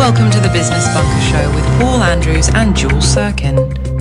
Welcome to the Business Bunker Show with Paul Andrews and Jules Sirkin.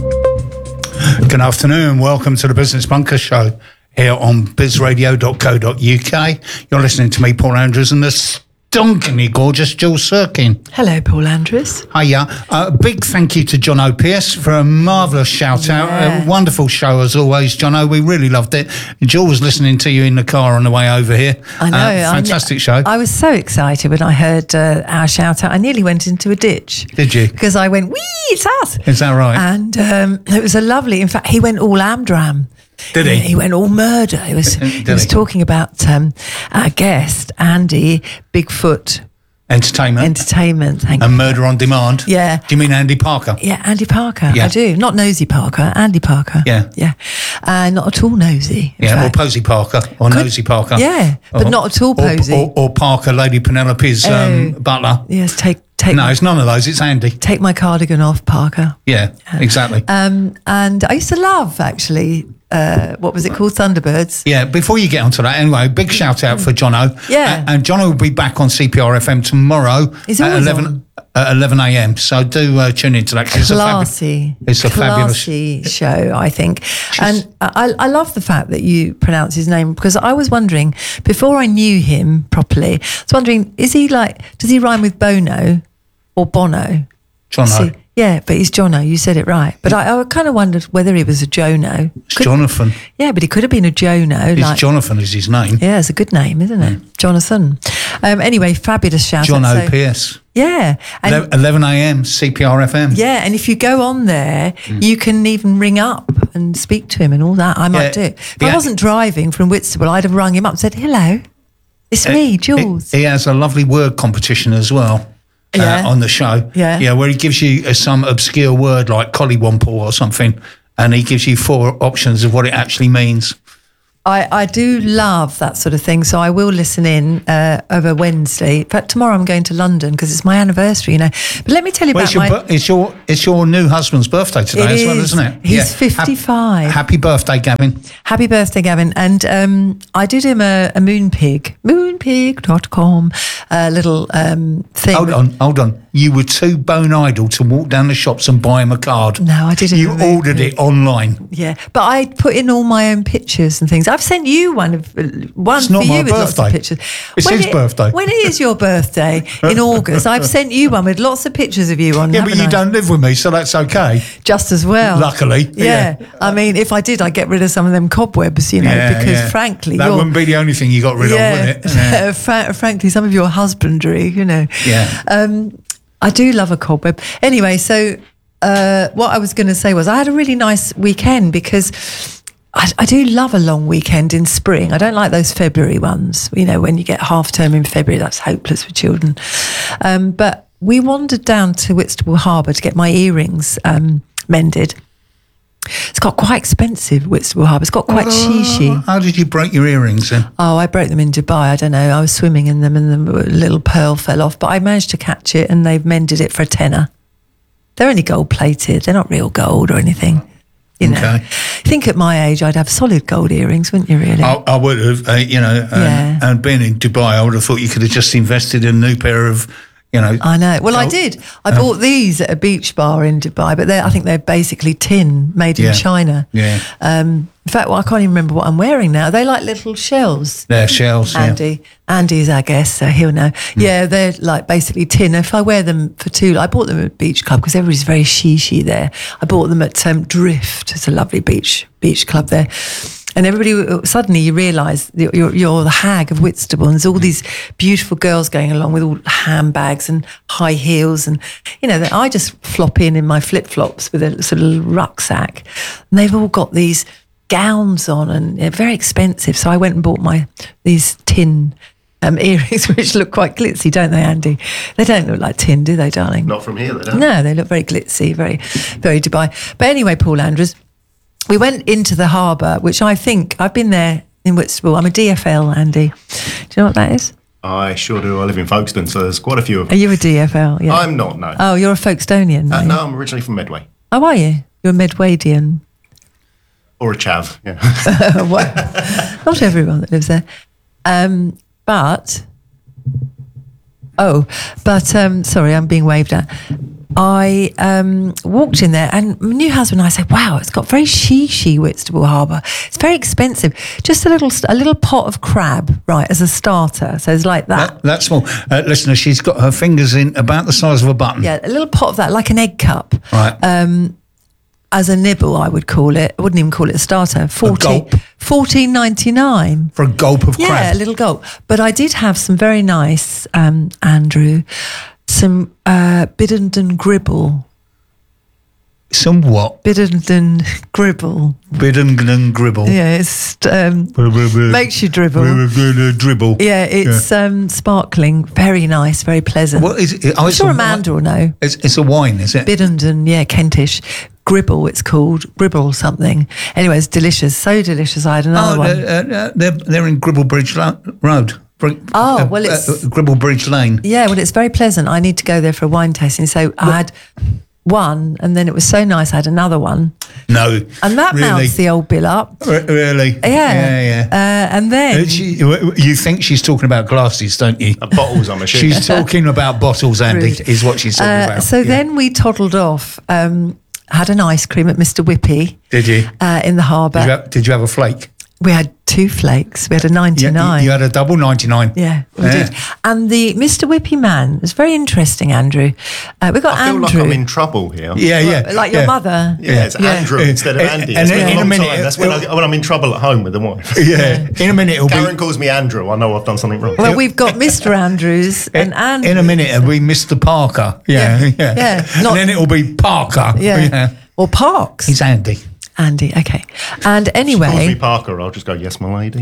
Good afternoon. Welcome to the Business Bunker Show here on bizradio.co.uk. You're listening to me, Paul Andrews, and the stonkingly gorgeous Jules Sirkin. Hello, Paul Andrews. Hiya. Big thank you to John O'Pearce for a marvellous shout out. A wonderful show as always, John O. We really loved it. Jules was listening to you in the car on the way over here. I know. Fantastic show. I was so excited when I heard our shout out. I nearly went into a ditch. Did you? Because I went, wee, it's us. Is that right? And it was a lovely, in fact, he went all Amdram. Did he? He went all murder. He was talking about our guest, Andy Bigfoot. Entertainment. Thank and you. Murder on Demand. Yeah. Do you mean Andy Parker? Yeah, Andy Parker. Yeah. I do. Not Nosy Parker, Andy Parker. Yeah. Yeah. Not at all nosy. in Yeah, fact. or Posy Parker, or Nosy Parker. Yeah, but not at all posy. Or Parker, Lady Penelope's butler. Yes, take. No, it's none of those. It's Andy. Take my cardigan off, Parker. Yeah, exactly. And I used to love, actually, what was it called? Thunderbirds. Yeah, before you get onto that, anyway, big shout out for Jono. Yeah. And Jono will be back on CPR FM tomorrow He's at always 11 a.m. So do tune into that. It's a fabulous show, I think. And I love the fact that you pronounce his name, because I was wondering, before I knew him properly, I was wondering, does he rhyme with Bono or Bono? Jono. Yeah, but he's Jono. You said it right. But I kind of wondered whether he was a Jono. It's Jonathan. Yeah, but he could have been a Jono. Jonathan is his name. Yeah, it's a good name, isn't it? Jonathan. Anyway, fabulous shout John out. O'Pearce. Yeah. And 11 a.m. CPR FM. yeah, and if you go on there, you can even ring up and speak to him and all that. I might do it. If I wasn't driving from Whitstable, I'd have rung him up and said, hello, it's me, Jules. He has a lovely word competition as well. On the show. Yeah, where he gives you some obscure word like collywomple or something, and he gives you 4 options of what it actually means. I do love that sort of thing, so I will listen in over Wednesday. In fact, tomorrow I'm going to London because it's my anniversary, But let me tell you about it's your new husband's birthday today as well, isn't it? He's 55. Happy birthday, Gavin. Happy birthday, Gavin. And I did him a moonpig.com little thing. Hold on. You were too bone idle to walk down the shops and buy him a card. No, I didn't. You ordered it online. Yeah, but I put in all my own pictures and things. I've sent you one It's for not you my with lots of birthday. pictures. It's his birthday. When it is your birthday in August, I've sent you one with lots of pictures of you on. Yeah, but you don't live with me, so that's okay. Just as well. Luckily. Yeah. I mean, if I did, I'd get rid of some of them cobwebs, because frankly... That wouldn't be the only thing you got rid of, would it? Yeah. Frankly, some of your husbandry, Yeah. I do love a cobweb. Anyway, so what I was going to say was I had a really nice weekend because I do love a long weekend in spring. I don't like those February ones, when you get half term in February, that's hopeless for children. But we wandered down to Whitstable Harbour to get my earrings mended. It's got quite expensive, Whitstable Harbour. It's got quite cheesy. How did you break your earrings then? Oh, I broke them in Dubai. I don't know. I was swimming in them and the little pearl fell off. But I managed to catch it and they've mended it for £10. They're only gold plated. They're not real gold or anything. Okay. I think at my age I'd have solid gold earrings, wouldn't you, really? I would have, and being in Dubai, I would have thought you could have just invested in a new pair of... I know. Well, I did. I bought these at a beach bar in Dubai, but I think they're basically tin made in China. Yeah. In fact, I can't even remember what I'm wearing now. They're like little shells. They're shells, Andy. Andy's our guest, so he'll know. Yeah, they're like basically tin. If I wear them I bought them at Beach Club because everybody's very she there. I bought them at Drift. It's a lovely beach club there. And everybody, suddenly you realise you're the hag of Whitstable, and there's all these beautiful girls going along with all handbags and high heels, and I just flop in my flip-flops with a sort of rucksack, and they've all got these gowns on, and they're very expensive. So I went and bought these tin earrings, which look quite glitzy, don't they, Andy? They don't look like tin, do they, darling? Not from here, they don't. No, they look very glitzy, very, very Dubai. But anyway, Paul Andrews, we went into the harbour, which I think, I've been there in Whitstable. I'm a DFL, Andy. Do you know what that is? I sure do. I live in Folkestone, so there's quite a few of them. Are you a DFL? Yeah. I'm not, no. Oh, you're a Folkestonian? No, I'm originally from Medway. Oh, are you? You're a Medwaydian? Or a chav, yeah. Well, not everyone that lives there. But Oh, but sorry, I'm being waved at. I walked in there and my new husband and I said, wow, it's got very she Whitstable Harbour. It's very expensive. Just a little pot of crab, right, as a starter. So it's like that. That's small. Listener, she's got her fingers in about the size of a button. Yeah, a little pot of that, like an egg cup. Right. As a nibble, I would call it. I wouldn't even call it a starter. gulp. $14.99. For a gulp of Yeah, crab. a little gulp. But I did have some very nice, Andrew, some Biddenden Gribble. Some what? Biddenden Gribble. Biddenden Gribble. Yeah, it's makes you dribble. Dribble. Yeah, it's sparkling, very nice, very pleasant. What is it? Oh, I'm it's sure a Amanda will know. It's a wine, is it? Biddenden, yeah, Kentish. Gribble, it's called. Gribble something. Anyway, it's delicious. So delicious. I had another one. They're in Gribblebridge Road. Oh, well, it's- Gribblebridge Lane. Yeah, well, it's very pleasant. I need to go there for a wine tasting. So I had one, and then it was so nice. I had another one. No. And that really? mounts the old bill up. Really? Yeah. And then... You think she's talking about glasses, don't you? Bottles, I'm assuming. She's talking about bottles, Andy, Rude. is what she's talking about. So Yeah. then we toddled off, had an ice cream at Mr. Whippy. Did you? In the harbour. Did you have a flake? We had 2 flakes. We had a 99. You had a double 99. Yeah, we did. And the Mr. Whippy man was very interesting, Andrew. We got I feel Andrew. like I'm in trouble here. Yeah. Like your mother. Yeah, it's Andrew instead of Andy. And It's been in a a long minute, time. That's when I'm in trouble at home with the wife. Yeah. In a minute, it'll Karen be. calls me Andrew. I know I've done something wrong. Well, we've got Mr. Andrews and Andrew. In a minute, it'll be Mr. Parker. Yeah. Yeah, not- And then it'll be Parker. Yeah. Or Parks. He's Andy. Andy, okay. And Calls me anyway... Parker. I'll just go, yes, my lady.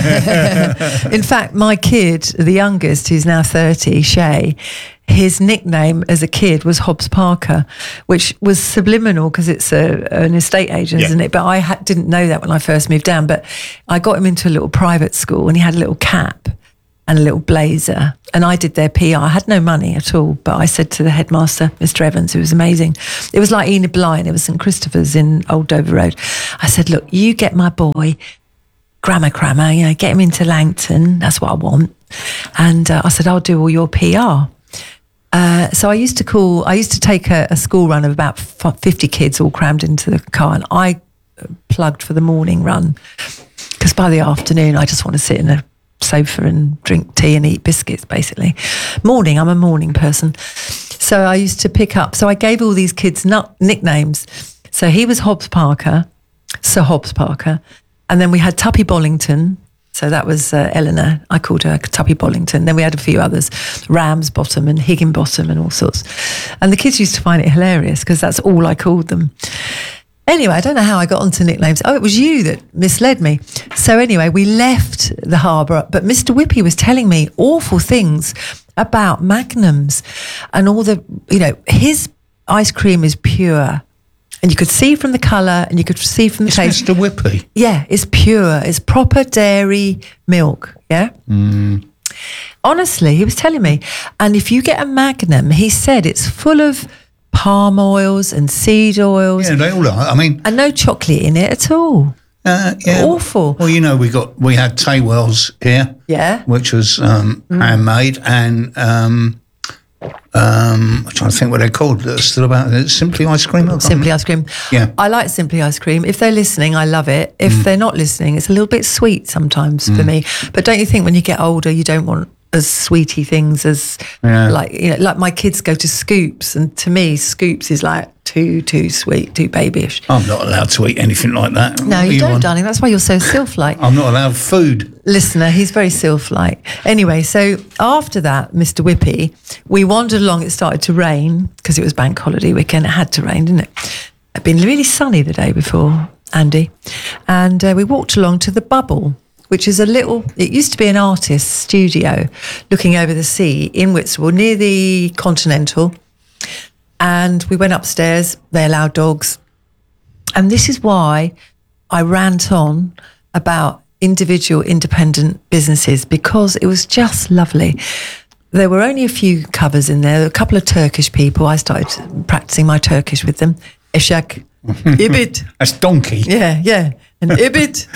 Yeah. In fact, my kid, the youngest, who's now 30, Shay, his nickname as a kid was Hobbs Parker, which was subliminal because it's an estate agent, Yeah. isn't it? But I didn't know that when I first moved down. But I got him into a little private school and he had a little cap and a little blazer. And I did their PR. I had no money at all, but I said to the headmaster, Mr. Evans, who was amazing, it was like Enid Blyton, it was St. Christopher's in Old Dover Road. I said, look, you get my boy, grammar crammer, get him into Langton, that's what I want. And I said, I'll do all your PR. So I used to take a school run of about 50 kids all crammed into the car, and I plugged for the morning run because by the afternoon I just want to sit in a sofa and drink tea and eat biscuits, basically. Morning, I'm a morning person. So I used to pick up, so I gave all these kids nicknames. So he was Hobbs Parker, Sir Hobbs Parker, and then we had Tuppy Bollington. So that was Eleanor. I called her Tuppy Bollington. Then we had a few others, Ramsbottom and Higginbottom and all sorts. And the kids used to find it hilarious because that's all I called them. Anyway, I don't know how I got onto nicknames. Oh, it was you that misled me. So anyway, we left the harbour, but Mr. Whippy was telling me awful things about Magnums and all the, his ice cream is pure. And you could see from the colour and you could see from the It's taste. Mr. Whippy. Yeah, it's pure. It's proper dairy milk. Yeah. Honestly, he was telling me. And if you get a Magnum, he said it's full of palm oils and seed oils Yeah, they all are. I mean, and no chocolate in it at all. yeah. Awful. Well, we had Taywells here. Yeah. Which was handmade, and I'm trying to think what they're called. They're still about Simply Ice Cream. I can't Simply remember. Ice Cream. Yeah. I like Simply Ice Cream. If they're listening, I love it. If they're not listening, it's a little bit sweet sometimes for me. But don't you think when you get older, you don't want as sweety things as like my kids go to Scoops, and to me, Scoops is like too sweet, too babyish. I'm not allowed to eat anything like that. No, What you don't, want? darling. That's why you're so sylph-like. I'm not allowed food. Listener, he's very sylph-like. Anyway, so after that, Mr. Whippy, we wandered along. It started to rain because it was bank holiday weekend. It had to rain, didn't it? It'd been really sunny the day before, Andy. And we walked along to the Bubble, which is it used to be an artist's studio looking over the sea in Whitstable, near the Continental. And we went upstairs. They allowed dogs. And this is why I rant on about individual independent businesses, because it was just lovely. There were only a few covers in there. There were a couple of Turkish people. I started practicing my Turkish with them. Eşek, ibit. That's donkey. Yeah. and ibid.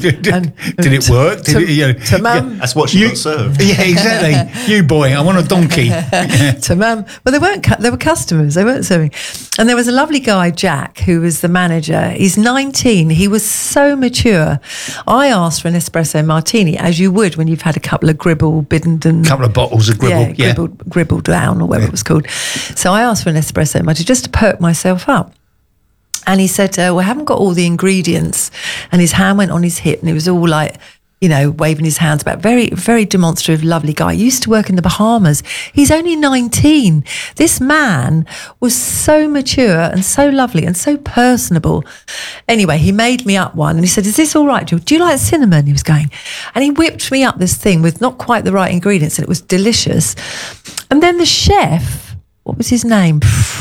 Did it work? Did it, you know, Tamam. That's what she got served. Yeah, exactly. You boy, I want a donkey. Tamam. Well, they weren't. They were customers. They weren't serving. And there was a lovely guy, Jack, who was the manager. He's 19. He was so mature. I asked for an espresso martini, as you would when you've had a couple of Gribble, Biddenden. Couple of bottles of Gribble. Yeah. Gribble down or whatever it was called. So I asked for an espresso martini just to perk myself up. And he said, well, I haven't got all the ingredients. And his hand went on his hip and he was all like, you know, waving his hands about. Very, very demonstrative, lovely guy. He used to work in the Bahamas. He's only 19. This man was so mature and so lovely and so personable. Anyway, he made me up one and he said, is this all right, Jill? Do you like cinnamon? He was going. And he whipped me up this thing with not quite the right ingredients and it was delicious. And then the chef, what was his name?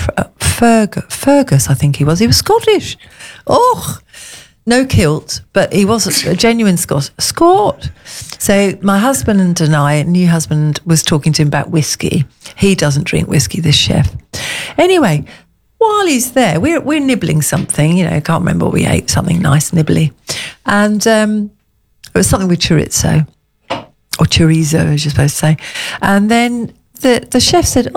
Fergus, I think he was. He was Scottish. Oh, no kilt, but he was a genuine Scot. So my husband and I, new husband, was talking to him about whiskey. He doesn't drink whiskey, this chef. Anyway, while he's there, we're nibbling something. You know, I can't remember what we ate. Something nice, nibbly, and it was something with chorizo or chorizo, as you're supposed to say. And then the chef said,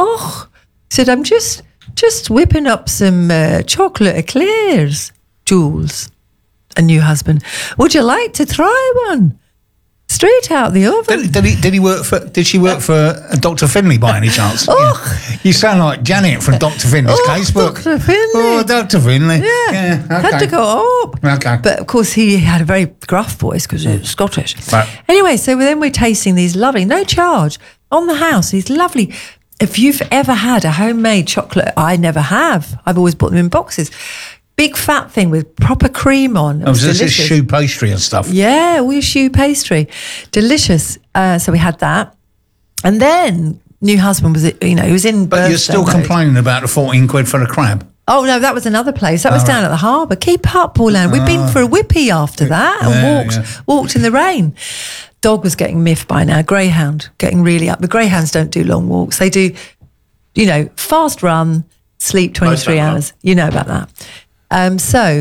I'm just whipping up some chocolate eclairs, Jules, a new husband. Would you like to try one? Straight out the oven. Did she work for Dr. Finlay by any chance? You sound like Janet from Dr. Finlay's casebook. Dr. Finlay. Oh, Dr. Finlay. Yeah. Okay. Had to go up. Okay. But of course he had a very gruff voice because he was Scottish. Right. Anyway, so then we're tasting these lovely, no charge, on the house, these lovely. If you've ever had a homemade chocolate, I never have. I've always bought them in boxes. Big fat thing with proper cream on. It was this is delicious. shoe pastry and stuff. Yeah, we shoe pastry. Delicious. So we had that. And then new husband was, he was in But you're still mode. complaining about the 14 quid for the crab. Oh, no, that was another place. That was down at the harbour. Keep up, Paul Ann. We've been for a whippy after that and walked in the rain. Dog was getting miffed by now. Greyhound, getting really up. The greyhounds don't do long walks. They do, fast run, sleep 23 hours. You know about that. So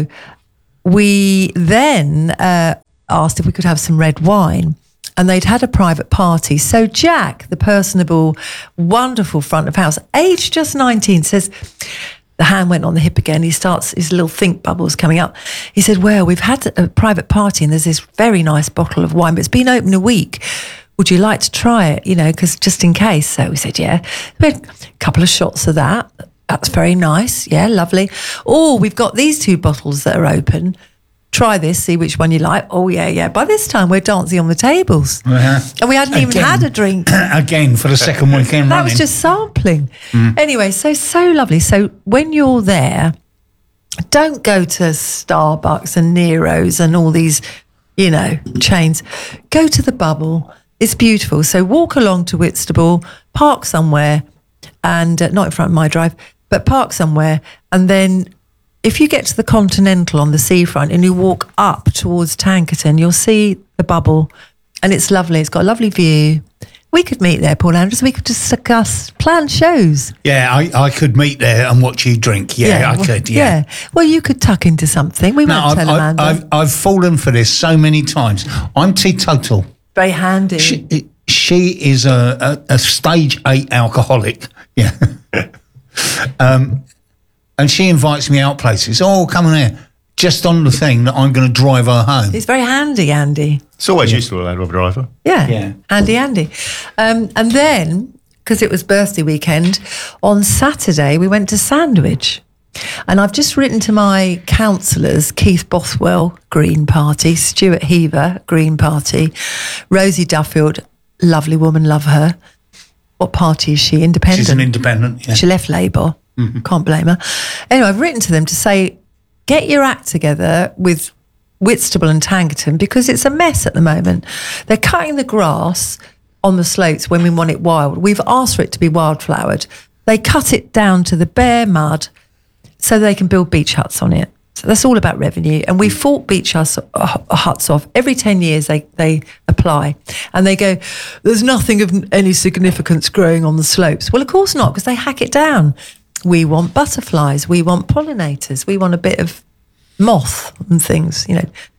we then asked if we could have some red wine. And they'd had a private party. So Jack, the personable, wonderful front of house, aged just 19, says, the hand went on the hip again. He starts, his little think bubbles coming up. He said, well, we've had a private party and there's this very nice bottle of wine, but it's been open a week. Would you like to try it? Because just in case. So we said, yeah. We had a couple of shots of that. That's very nice. Yeah, lovely. Oh, we've got these 2 bottles that are open. Try this, see which one you like. Oh, yeah. By this time, we're dancing on the tables. And we hadn't even had a drink. Again, for the second weekend That running. was just sampling. Anyway, so lovely. So when you're there, don't go to Starbucks and Nero's and all these, chains. Go to the Bubble. It's beautiful. So walk along to Whitstable, park somewhere, and not in front of my drive, but park somewhere, and then if you get to the Continental on the seafront and you walk up towards Tankerton, you'll see the Bubble, and it's lovely. It's got a lovely view. We could meet there, Paul Andrews. We could discuss planned shows. Yeah, I could meet there and watch you drink. Yeah, I could. Yeah. Well, you could tuck into something. We won't tell Amanda. I've fallen for this so many times. I'm teetotal. Very handy. She is a stage 8 alcoholic. Yeah. And she invites me out places. Oh, come on here. Just on the thing that I'm going to drive her home. It's very handy, Andy. It's always useful to have a driver. Yeah. Handy. And then, because it was birthday weekend, on Saturday we went to Sandwich. And I've just written to my councillors, Keith Bothwell, Green Party, Stuart Heaver, Green Party, Rosie Duffield, lovely woman, love her. What party is she? Independent? She's an independent, yeah. She left Labour. Can't blame her. Anyway, I've written to them to say, get your act together with Whitstable and Tankerton because it's a mess at the moment. They're cutting the grass on the slopes when we want it wild. We've asked for it to be wildflowered. They cut it down to the bare mud so they can build beach huts on it. So that's all about revenue. And we fought beach huts off. Every 10 years they apply. And they go, there's nothing of any significance growing on the slopes. Well, of course not, because they hack it down. We want butterflies. We want pollinators. We want a bit of moth and things,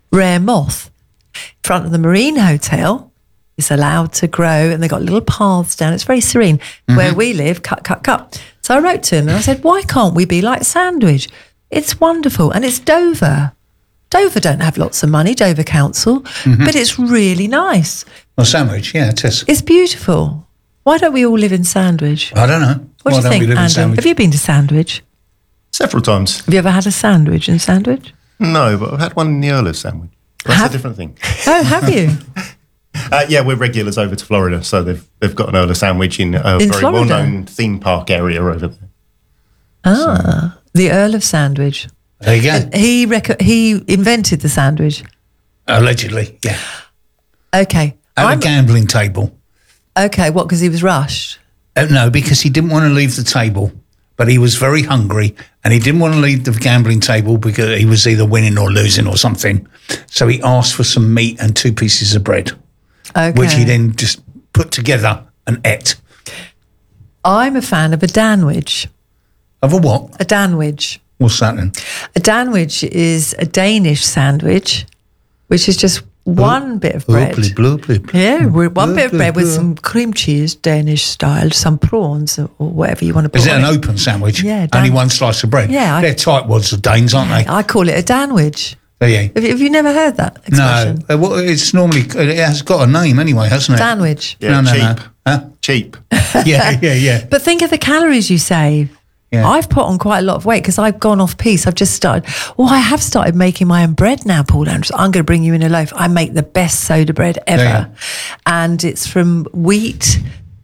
rare moth. In front of the Marine Hotel, it's allowed to grow, and they've got little paths down. It's very serene. Where we live, cut. So I wrote to him and I said, why can't we be like Sandwich? It's wonderful. And it's Dover. Dover don't have lots of money, Dover Council, but it's really nice. Well, Sandwich, yeah, it is. It's beautiful. Why don't we all live in Sandwich? I don't know. What Why do you don't we think, live in Andy? Sandwich? Have you been to Sandwich? Several times. Have you ever had a sandwich in Sandwich? No, but I've had one in the Earl of Sandwich. That's a different thing. Oh, have you? Yeah, we're regulars over to Florida, so they've got an Earl of Sandwich in a very Florida? well-known theme park area over there. The Earl of Sandwich. There you go. He invented the sandwich. Allegedly, yeah. Okay. At a gambling table. Okay, what, because he was rushed? No, because he didn't want to leave the table, but he was very hungry and he didn't want to leave the gambling table because he was either winning or losing or something. So he asked for some meat and 2 pieces of bread, Okay. which he then just put together and ate. I'm a fan of a Danwich. Of a what? A Danwich. What's that then? A Danwich is a Danish sandwich, which is just one bit of bread. Bloop. Yeah, one bit of bread with Bloop. some cream cheese, Danish style, some prawns or whatever you want to put Is it on an open sandwich? Yeah, Only one slice of bread? Yeah, They're tightwads of Danes, aren't they? I call it a Danwich. Yeah. Have you never heard that expression? No, well, it's normally, it has got a name anyway, hasn't it? Danwich. Yeah, No. cheap. Huh? Cheap. Yeah. But think of the calories you save. Yeah. I've put on quite a lot of weight because I've gone off piece. I've just started. Well, I have started making my own bread now, Paul Andrews. I'm going to bring you in a loaf. I make the best soda bread ever. Yeah. And it's from wheat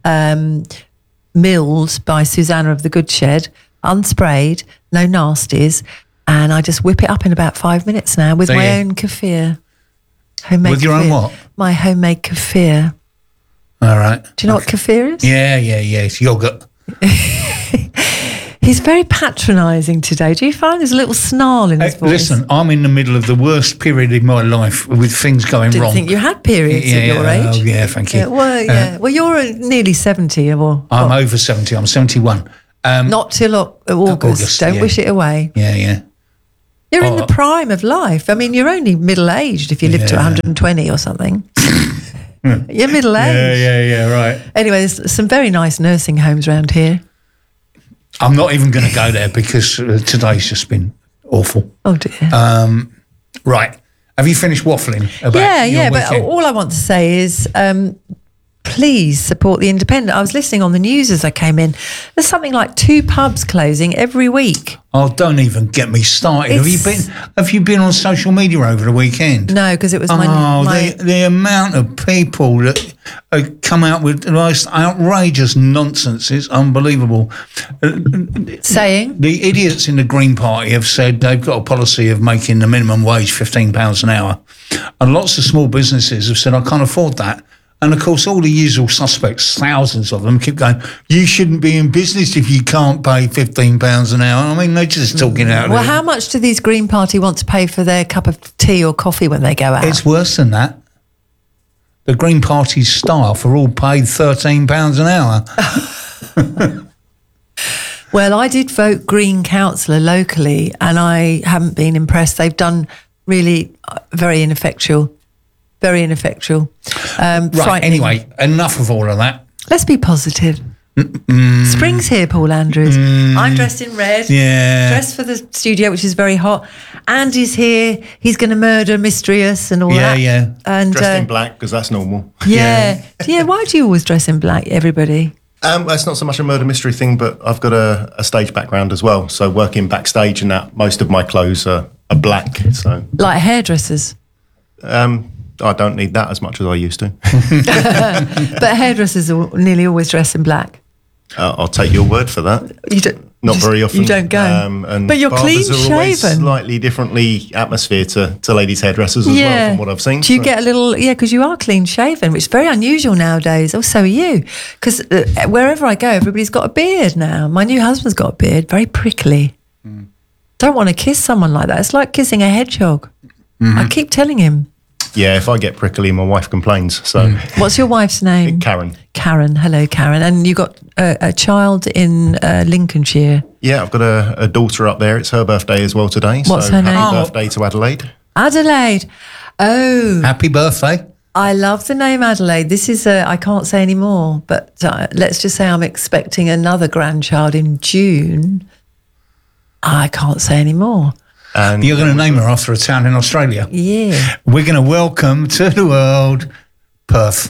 milled by Susanna of the Good Shed, unsprayed, no nasties. And I just whip it up in about 5 minutes now with There my you- own kefir. Homemade With your own kefir. what? My homemade kefir. All right. Do you know what kefir is? Yeah. It's yogurt. He's very patronising today. Do you find there's a little snarl in his voice? Listen, I'm in the middle of the worst period in my life with things going Didn't wrong. think you had periods at your age. Oh, yeah, thank you. Well, you're nearly 70. Or I'm what? over 70. I'm 71. Not till August. August, Don't yeah. wish it away. Yeah. You're in the prime of life. I mean, you're only middle-aged if you live to 120 or something. You're middle-aged. Yeah, right. Anyway, there's some very nice nursing homes around here. I'm not even going to go there because today's just been awful. Oh, dear. Right. Have you finished waffling about your Yeah, but weekend? all I want to say is please support the independent. I was listening on the news as I came in. There's something like 2 pubs closing every week. Oh, don't even get me started. It's- Have you been on social media over the weekend? No, because it was my the amount of people that come out with the most outrageous nonsense is unbelievable. saying. The idiots in the Green Party have said they've got a policy of making the minimum wage £15 an hour. And lots of small businesses have said, I can't afford that. And of course, all the usual suspects, thousands of them, keep going, you shouldn't be in business if you can't pay £15 an hour. I mean, they're just talking out Well, of how much do these Green Party want to pay for their cup of tea or coffee when they go out? It's worse than that. The Green Party's staff are all paid £13 an hour. Well, I did vote Green councillor locally and I haven't been impressed. They've done really very ineffectual. Very ineffectual. Right, Frightening. anyway, enough of all of that. Let's be positive. Spring's here, Paul Andrews. I'm dressed in red. Yeah. Dressed for the studio, which is very hot. Andy's here. He's going to murder Mysterious and all that. Yeah. And Dressed in black, because that's normal. Yeah. Why do you always dress in black, everybody? It's not so much a murder mystery thing, but I've got a stage background as well. So working backstage and that, most of my clothes are black. So Like hairdressers. I don't need that as much as I used to. But hairdressers are nearly always dressed in black. I'll take your word for that. You don't. Not very often. You don't go. And But you're barbers clean are always shaven. slightly differently atmosphere to ladies' hairdressers as well, from what I've seen. Do you So- get a little, because you are clean shaven, which is very unusual nowadays. Oh, so are you. Because wherever I go, everybody's got a beard now. My new husband's got a beard, very prickly. Don't want to kiss someone like that. It's like kissing a hedgehog. I keep telling him. Yeah, if I get prickly, my wife complains. So What's your wife's name? Karen. Karen. Hello, Karen. And you got a child in Lincolnshire. Yeah, I've got a daughter up there. It's her birthday as well today. What's so her name? Happy Oh. birthday to Adelaide. Adelaide. Oh, Happy birthday. I love the name Adelaide. This is I can't say any more, but let's just say I'm expecting another grandchild in June. I can't say any more. And You're going to name her after a town in Australia. Yeah. We're going to welcome to the world Perth.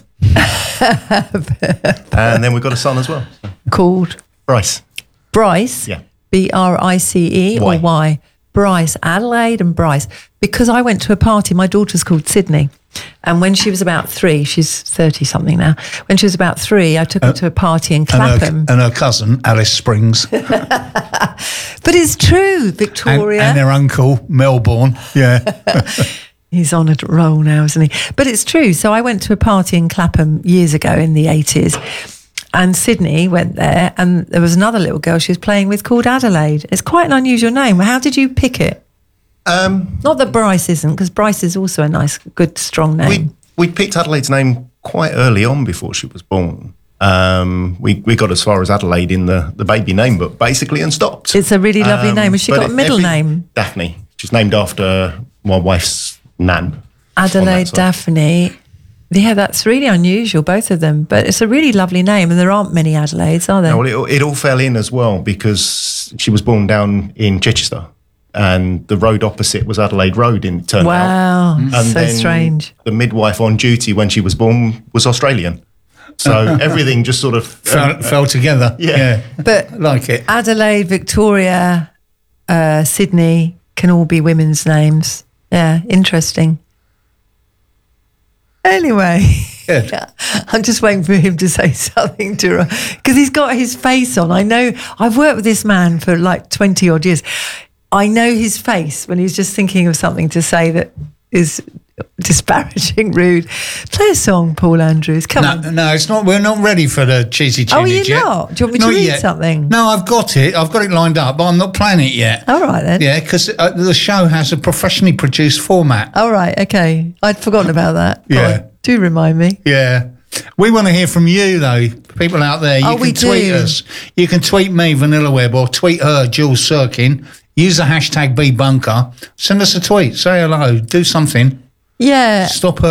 and then we've got a son as well. Called Bryce. Bryce. Yeah. Brice or Y. Y? Bryce. Adelaide and Bryce. Because I went to a party, my daughter's called Sydney. And when she was about 3, she's 30 something now. When she was about 3, I took her to a party in Clapham. And her cousin, Alice Springs. But it's true, Victoria. And their uncle, Melbourne. Yeah. He's on a roll now, isn't he? But it's true. So I went to a party in Clapham years ago in the 80s. And Sydney went there, and there was another little girl she was playing with called Adelaide. It's quite an unusual name. How did you pick it? Not that Bryce isn't, because Bryce is also a nice, good, strong name. We picked Adelaide's name quite early on before she was born. We got as far as Adelaide in the baby name book, basically, and stopped. It's a really lovely name. Has she but got a middle name? Daphne. She's named after my wife's nan. Adelaide, side. Daphne. Yeah, that's really unusual, both of them. But it's a really lovely name, and there aren't many Adelaides, are there? No, well, it all fell in as well because she was born down in Chichester, and the road opposite was Adelaide Road. It turned out. Wow, And so then strange. The midwife on duty when she was born was Australian, so everything just sort of fell together. Yeah. But I like it. Adelaide, Victoria, Sydney can all be women's names. Yeah, interesting. Anyway, Good. I'm just waiting for him to say something to her because he's got his face on. I know I've worked with this man for like 20 odd years. I know his face when he's just thinking of something to say that is disparaging, rude. Play a song, Paul Andrews. Come on. No, it's not. We're not ready for the cheesy Oh, tunage you're yet. not? Do you want me to Not read yet. something? No, I've got it. I've got it lined up, but I'm not playing it yet. All right then. Yeah, because the show has a professionally produced format. All right. Okay. I'd forgotten about that. Go Yeah. on, do remind me. Yeah. We want to hear from you, though. People out there, you Oh, can we tweet do. us. You can tweet me, Vanilla Web, or tweet her, Jules Sirkin. Use the hashtag BeBunker. Send us a tweet. Say hello. Do something. Yeah. Stop her.